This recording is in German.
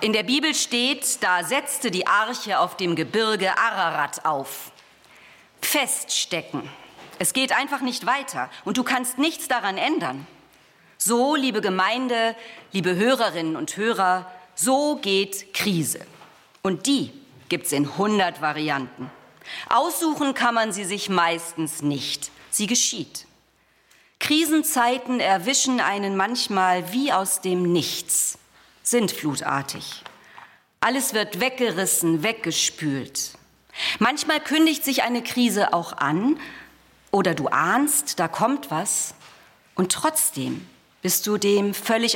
In der Bibel steht, da setzte die Arche auf dem Gebirge Ararat auf. Feststecken. Es geht einfach nicht weiter und du kannst nichts daran ändern. So, liebe Gemeinde, liebe Hörerinnen und Hörer, so geht Krise. Und die gibt's in 100 Varianten. Aussuchen kann man sie sich meistens nicht. Sie geschieht. Krisenzeiten erwischen einen manchmal wie aus dem Nichts, sintflutartig. Alles wird weggerissen, weggespült. Manchmal kündigt sich eine Krise auch an oder du ahnst, da kommt was und trotzdem bist du dem völlig